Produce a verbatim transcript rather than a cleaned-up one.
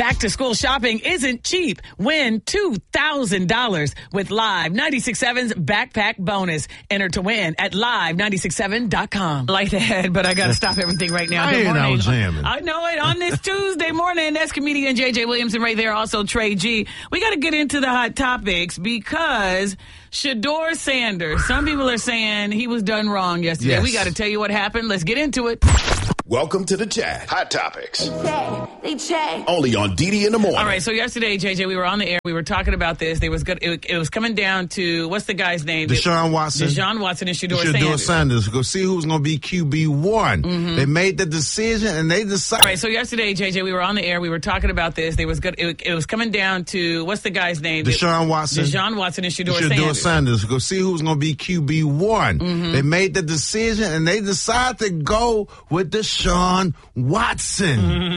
Back to school shopping isn't cheap. Win two thousand dollars with Live ninety-six point seven's Backpack Bonus. Enter to win at live ninety-six point seven dot com. Light ahead, but I got to stop everything right now. I Good ain't morning. out jamming. I know it. On this Tuesday morning, that's comedian J J Williamson right there. Also, Trey G. We got to get into the hot topics because Shedeur Sanders, some people are saying he was done wrong yesterday. Yes. We got to tell you what happened. Let's get into it. Welcome to the chat. Hot Topics. They check. Only on D D in the morning. All right, so yesterday, J J, we were on the air. We were talking about this. There was good. It, it was coming down to, what's the guy's name? Deshaun Watson. Deshaun Watson and Shedeur Shedeur Sanders. Sanders. Go see who's going to be Q B one. Mm-hmm. They made the decision and they decided. All right, so yesterday, J J, we were on the air. We were talking about this. There was good. It, it was coming down to, what's the guy's name? Deshaun Watson. Deshaun Watson and Shedeur, Shedeur Sanders. Sanders. Go see who's going to be Q B one. Mm-hmm. They made the decision and they decided to go with Deshaun Watson. Mm-hmm.